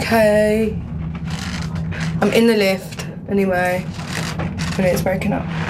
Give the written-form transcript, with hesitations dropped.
Okay. I'm in the lift anyway, and it's broken up.